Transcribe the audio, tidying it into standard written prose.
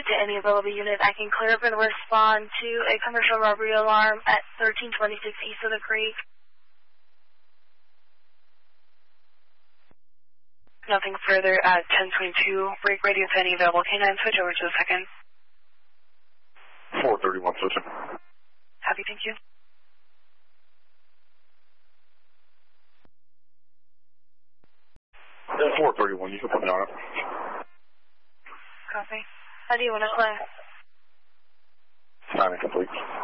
to any available unit. I can clear up and respond to a commercial robbery alarm at 1326 east of the creek. Nothing further at 1022. Break radio to any available K9. Switch over to the second. 431 switching. Happy, thank you. Yeah, 431. You can put me on it. Copy. How do you want to play? Sign complete.